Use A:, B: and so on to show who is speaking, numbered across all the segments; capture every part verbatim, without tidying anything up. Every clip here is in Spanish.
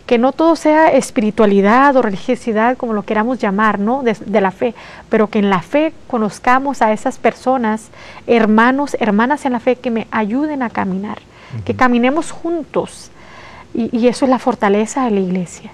A: que no todo sea espiritualidad o religiosidad, como lo queramos llamar, ¿no? De, de la fe, pero que en la fe conozcamos a esas personas, hermanos, hermanas en la fe, que me ayuden a caminar, uh-huh. que caminemos juntos, y, y eso es la fortaleza de la iglesia,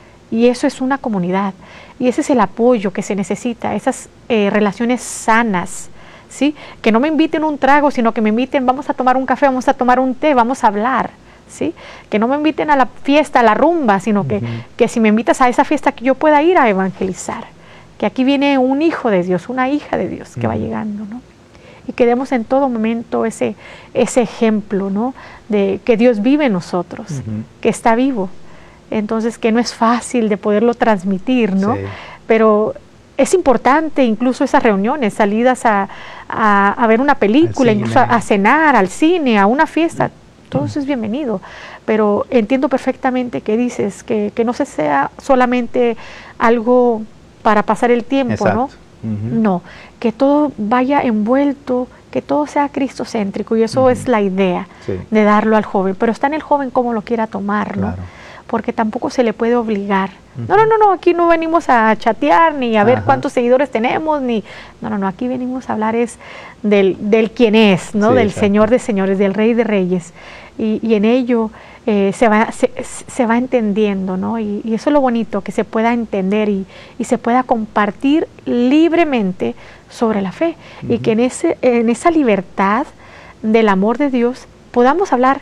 A: y eso es una comunidad, y ese es el apoyo que se necesita, esas eh, relaciones sanas, ¿sí? Que no me inviten un trago, sino que me inviten, vamos a tomar un café, vamos a tomar un té, vamos a hablar, ¿sí? Que no me inviten a la fiesta, a la rumba, sino que, uh-huh. que si me invitas a esa fiesta, que yo pueda ir a evangelizar, que aquí viene un hijo de Dios, una hija de Dios que uh-huh. va llegando, ¿no? Y que demos en todo momento ese, ese ejemplo, ¿no? De que Dios vive en nosotros, uh-huh. que está vivo, entonces que no es fácil de poderlo transmitir, ¿no? Sí. Pero es importante incluso esas reuniones, salidas a, a, a ver una película, incluso a, a cenar, al cine, a una fiesta, todo eso es bienvenido, pero entiendo perfectamente que dices, que, que no se sea solamente algo para pasar el tiempo, exacto. ¿no? Uh-huh. No, que todo vaya envuelto, que todo sea cristocéntrico, y eso uh-huh. es la idea sí. de darlo al joven, pero está en el joven cómo lo quiera tomar, ¿no? Claro. Porque tampoco se le puede obligar. Uh-huh. No, no, no, no, aquí no venimos a chatear, ni a ver Ajá. cuántos seguidores tenemos, ni, no, no, no, aquí venimos a hablar es del, del quién es, ¿no? Sí, del exacto. Señor de señores, del Rey de reyes, y, y en ello eh, se, va, se, se va entendiendo, ¿no? Y, y eso es lo bonito, que se pueda entender y, y se pueda compartir libremente sobre la fe, uh-huh. y que en, ese, en esa libertad del amor de Dios podamos hablar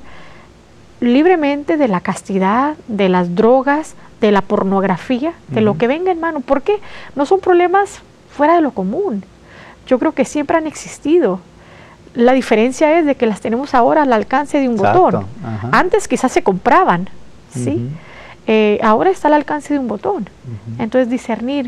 A: libremente de la castidad, de las drogas, de la pornografía, de uh-huh. lo que venga en mano. ¿Por qué? No son problemas fuera de lo común. Yo creo que siempre han existido. La diferencia es de que las tenemos ahora al alcance de un exacto. botón. Uh-huh. Antes quizás se compraban, ¿sí? Uh-huh. Eh, ahora está al alcance de un botón. Uh-huh. Entonces discernir,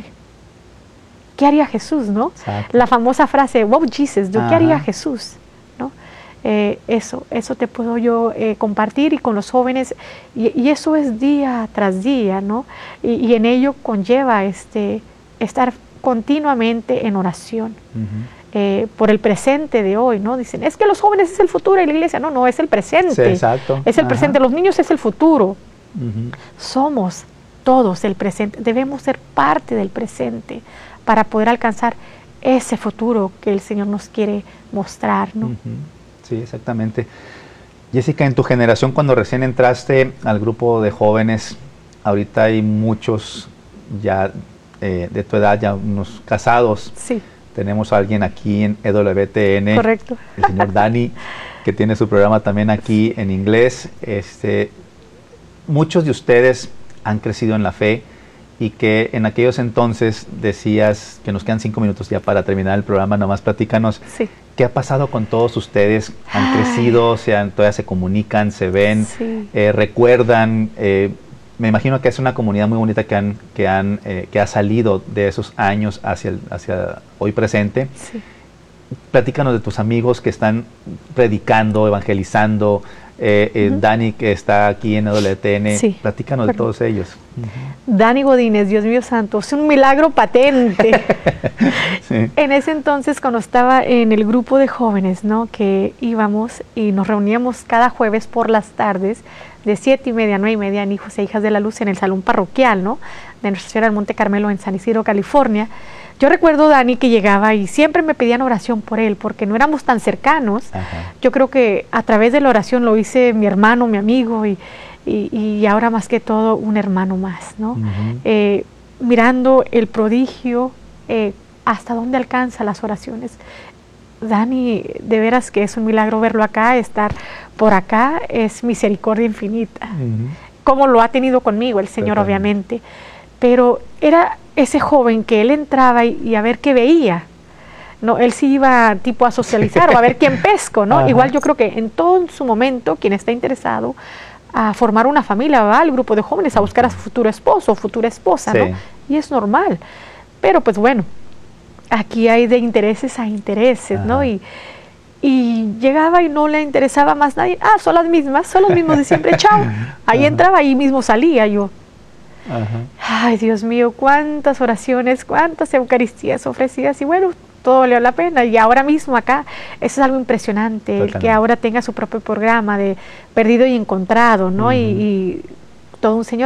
A: ¿qué haría Jesús, no? Exacto. La famosa frase, what would Jesus do? Uh-huh. ¿Qué haría Jesús? ¿No? Eh, eso, eso te puedo yo eh, compartir y con los jóvenes, y, y eso es día tras día, ¿no? Y, y en ello conlleva este, estar continuamente en oración, uh-huh. eh, por el presente de hoy, ¿no? Dicen, es que los jóvenes es el futuro de la iglesia. No, no, es el presente. Sí, exacto. Es el Ajá. presente, los niños es el futuro. Uh-huh. Somos todos el presente, debemos ser parte del presente para poder alcanzar ese futuro que el Señor nos quiere mostrar, ¿no? Uh-huh.
B: Sí, exactamente. Jessica, en tu generación, cuando recién entraste al grupo de jóvenes, ahorita hay muchos ya eh, de tu edad, ya unos casados.
A: Sí.
B: Tenemos a alguien aquí en E W T N.
A: Correcto.
B: El señor Dani, que tiene su programa también aquí en inglés. Este, muchos de ustedes han crecido en la fe, y que en aquellos entonces decías, que nos quedan cinco minutos ya para terminar el programa, nomás platícanos.
A: Sí.
B: ¿Qué ha pasado con todos ustedes? ¿Han Ay. crecido? Se han, ¿Todavía se comunican? ¿Se ven?
A: Sí.
B: Eh, ¿Recuerdan? Eh, me imagino que es una comunidad muy bonita que, han, que, han, eh, que ha salido de esos años hacia, el, hacia hoy presente.
A: Sí.
B: Platícanos de tus amigos que están predicando, evangelizando. Eh, eh, uh-huh. Dani, que está aquí en E W T N,
A: sí.
B: platícanos Perdón. de todos ellos.
A: Uh-huh. Dani Godínez, Dios mío santo, es un milagro patente. Sí. En ese entonces, cuando estaba en el grupo de jóvenes, ¿no? Que íbamos y nos reuníamos cada jueves por las tardes, de siete y media a nueve y media, en Hijos e Hijas de la Luz, en el salón parroquial, ¿no? De Nuestra Señora del Monte Carmelo, en San Isidro, California. Yo recuerdo, Dani, que llegaba y siempre me pedían oración por él, porque no éramos tan cercanos. Ajá. Yo creo que a través de la oración lo hice mi hermano, mi amigo, y, y, y ahora más que todo un hermano más, ¿no? Uh-huh. eh, mirando el prodigio, eh, hasta dónde alcanza las oraciones. Dani, de veras que es un milagro verlo acá, estar por acá, es misericordia infinita. Uh-huh. Como lo ha tenido conmigo el Señor, Totalmente. obviamente. Pero era ese joven que él entraba y, y a ver qué veía. No, él sí iba tipo a socializar o a ver quién pesco, ¿no? Ajá. Igual yo creo que en todo su momento, quien está interesado a formar una familia, va al grupo de jóvenes a buscar a su futuro esposo o futura esposa, sí. ¿no? Y es normal. Pero pues bueno, aquí hay de intereses a intereses, Ajá. ¿no? Y, y llegaba y no le interesaba más nadie. Ah, son las mismas, son los mismos de siempre, chao. Ahí Ajá. entraba, ahí mismo salía yo. Ajá. Ay, Dios mío, cuántas oraciones, cuántas eucaristías ofrecidas, y bueno, todo valió la pena. Y ahora mismo acá, eso es algo impresionante, Totalmente. el que ahora tenga su propio programa de Perdido y Encontrado, ¿no? Uh-huh. y, y todo un señor